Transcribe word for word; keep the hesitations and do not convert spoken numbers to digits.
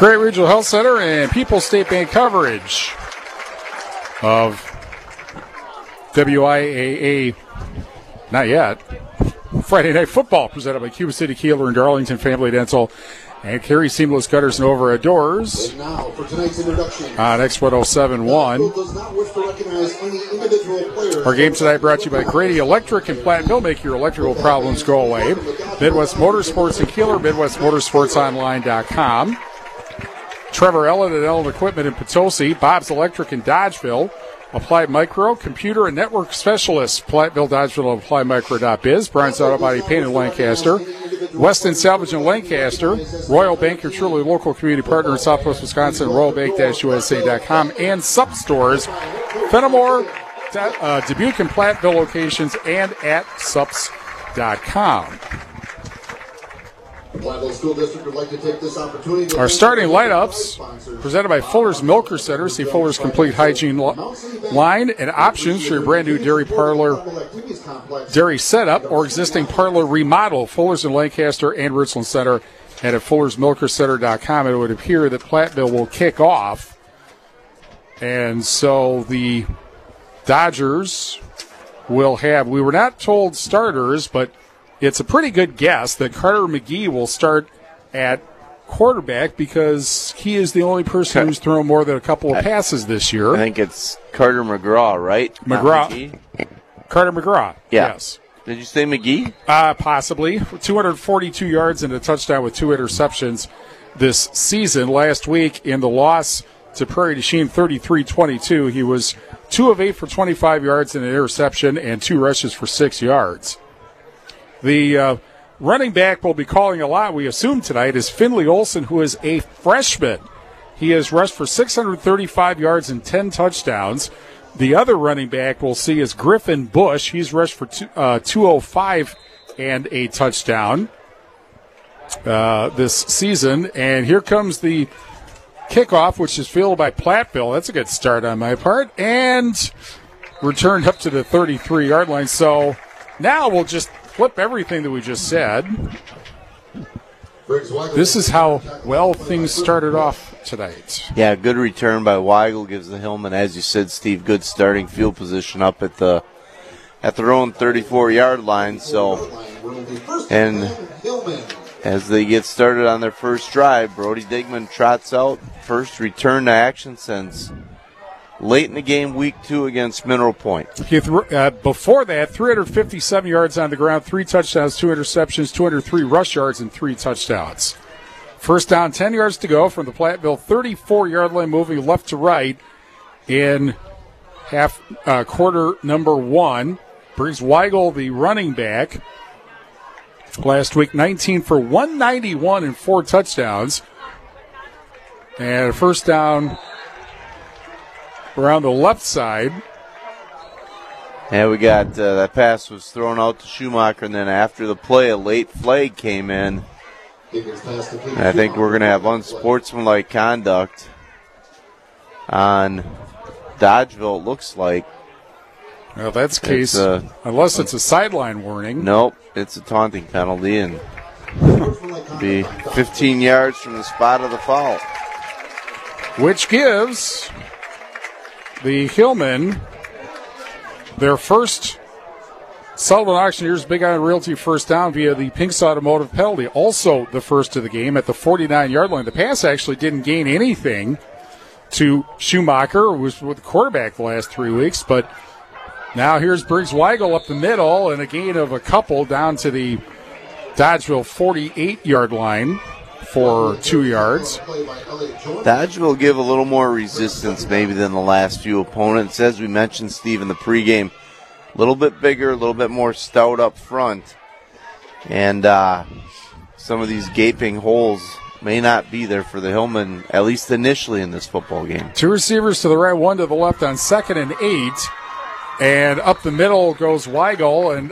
Great Regional Health Center and People's State Bank coverage of W I A A, not yet, Friday Night Football, presented by Cuba City Keeler and Darlington Family Dental and Carey Seamless Gutters and Overhead Doors. And now for tonight's introduction on X one oh seven point one. Our game tonight brought to you by Grady Electric in Platteville. Make your electrical problems go away. Midwest Motorsports in Keeler, Midwest Motorsports Online dot com. Trevor Ellen at Ellen Equipment in Potosi. Bob's Electric in Dodgeville. Applied Micro, computer and network specialists. Platteville, Dodgeville, and Applied Micro dot biz. Brian's Auto Body Paint in Lancaster. Weston Salvage in Lancaster. Royal Bank, your truly local community partner in Southwest Wisconsin. Royal Bank U S A dot com. And Sup Stores. Fenimore, uh, Dubuque, and Platteville locations, and at sups dot com. School District would like to take this opportunity to Our starting lineups presented by Fuller's Milker Center. See Fuller's complete hygiene line and options for your brand new dairy parlor, dairy setup, or existing parlor remodel. Fuller's in Lancaster and Richland Center, and at fullers milker center dot com. It would appear that Platteville will kick off, and so the Dodgers will have. We were not told starters, but it's a pretty good guess that Carter McGee will start at quarterback because he is the only person who's thrown more than a couple of passes this year. I think it's Carter McGraw, right? McGraw. Carter McGraw. Yeah. Yes. Did you say McGee? Uh, possibly. two hundred forty-two yards and a touchdown with two interceptions this season. Last week in the loss to Prairie du Chien, thirty-three twenty-two, he was two of eight for twenty-five yards and an interception and two rushes for six yards. The uh, running back we'll be calling a lot, we assume tonight, is Finley Olson, who is a freshman. He has rushed for six hundred thirty-five yards and ten touchdowns. The other running back we'll see is Griffin Bush. He's rushed for two, uh, two oh five and a touchdown uh, this season. And here comes the kickoff, which is fielded by Platteville. That's a good start on my part. And returned up to the thirty-three-yard line. So now we'll just flip everything that we just said. This is how well things started off tonight. Yeah, good return by Weigel gives the Hillman, as you said, Steve, good starting field position up at the at their own thirty-four-yard line. So, and as they get started on their first drive, Brody Digman trots out first return to action since late in the game, week two against Mineral Point. He threw, uh, before that, three hundred fifty-seven yards on the ground, three touchdowns, two interceptions, two hundred three rush yards, and three touchdowns. First down, ten yards to go from the Platteville thirty-four-yard line, moving left to right in half uh, quarter number one. Brings Weigel, the running back. Last week, nineteen for one ninety-one and four touchdowns. And a first down around the left side. And we got uh, that pass was thrown out to Schumacher, and then after the play, a late flag came in. And I think we're going to have unsportsmanlike conduct on Dodgeville, it looks like. Well, that's the case, uh, unless it's a sideline warning. Nope, it's a taunting penalty, and be fifteen yards from the spot of the foul. Which gives the Hillmen their first Sullivan Auctioneers Big Iron Realty first down via the Pinks Automotive penalty. Also the first of the game at the forty-nine-yard line. The pass actually didn't gain anything to Schumacher, who was with the quarterback the last three weeks. But now here's Briggs Weigel up the middle and a gain of a couple down to the Dodgeville forty-eight-yard line for two yards. Dodge will give a little more resistance maybe than the last few opponents. As we mentioned, Steve, in the pregame, a little bit bigger, a little bit more stout up front. And uh, some of these gaping holes may not be there for the Hillmen, at least initially in this football game. Two receivers to the right, one to the left on second and eight. And up the middle goes Weigel, and